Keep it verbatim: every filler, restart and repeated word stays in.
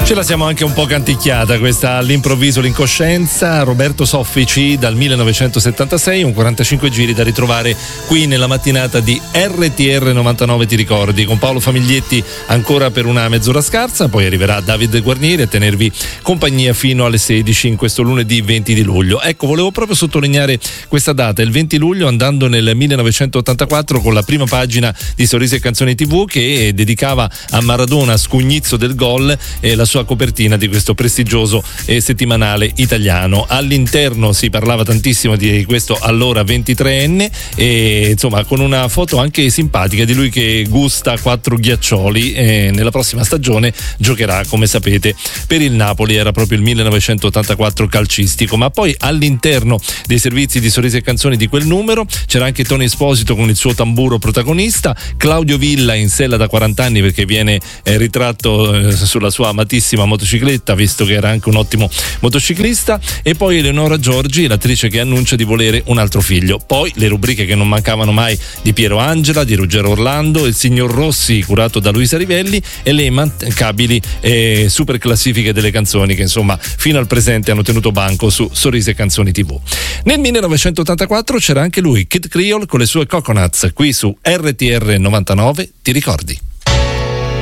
Ce la siamo anche un po' canticchiata questa all'improvviso l'incoscienza. Roberto Soffici dal millenovecentosettantasei, un quarantacinque giri da ritrovare qui nella mattinata di R T R novantanove Ti ricordi, con Paolo Famiglietti ancora per una mezz'ora scarsa, poi arriverà Davide Guarnieri a tenervi compagnia fino alle sedici in questo lunedì venti di luglio. Ecco, volevo proprio sottolineare questa data, il venti luglio, andando nel millenovecentottantaquattro con la prima pagina di Sorrisi e Canzoni tivù, che dedicava a Maradona, scugnizzo del gol, e la sua copertina di questo prestigioso eh, settimanale italiano. All'interno si parlava tantissimo di questo allora ventitreenne, e insomma con una foto anche simpatica di lui che gusta quattro ghiaccioli. E nella prossima stagione giocherà, come sapete, per il Napoli. Era proprio il millenovecentottantaquattro calcistico. Ma poi all'interno dei servizi di Sorrisi e Canzoni di quel numero c'era anche Tony Esposito con il suo tamburo protagonista, Claudio Villa in sella da quaranta anni perché viene eh, ritratto eh, sulla sua amatissima motocicletta, visto che era anche un ottimo motociclista, e poi Eleonora Giorgi, l'attrice che annuncia di volere un altro figlio. Poi le rubriche che non mancavano mai di Piero Angela, di Ruggero Orlando, il signor Rossi curato da Luisa Rivelli, e le immancabili eh, super classifiche delle canzoni che insomma fino al presente hanno tenuto banco su Sorrisi e Canzoni tivù. Nel millenovecentottantaquattro c'era anche lui, Kid Creole, con le sue Coconuts, qui su R T R novantanove Ti ricordi.